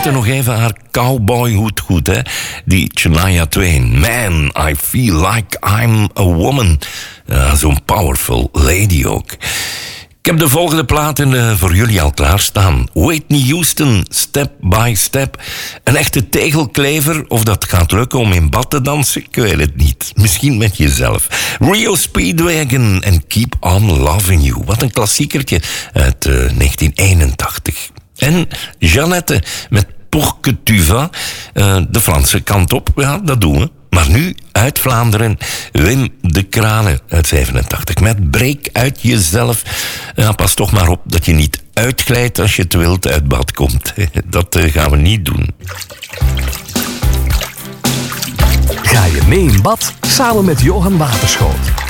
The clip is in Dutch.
zette nog even haar cowboyhoed goed, hè. Die Shania Twain. Man, I feel like I'm a woman. Zo'n powerful lady ook. Ik heb de volgende platen voor jullie al klaarstaan. Whitney Houston, Step by Step. Een echte tegelklever, of dat gaat lukken om in bad te dansen, ik weet het niet. Misschien met jezelf. Rio Speedwagon en Keep On Loving You. Wat een klassiekertje uit 1981. En Jeannette met Pour que tu vas. De Franse kant op, ja, dat doen we. Maar nu uit Vlaanderen, Wim de Kranen uit 87. Met Breek uit jezelf. Ja, pas toch maar op dat je niet uitglijdt als je te wild uit bad komt. Dat gaan we niet doen. Ga je mee in bad samen met Johan Waterschoot.